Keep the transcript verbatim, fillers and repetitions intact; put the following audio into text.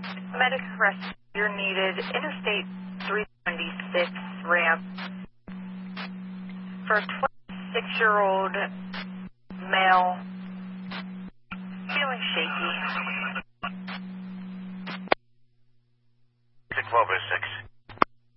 Medic rescue, you're needed. Interstate three seventy-six ramp for a twenty-six-year-old male feeling shaky. twelve oh six.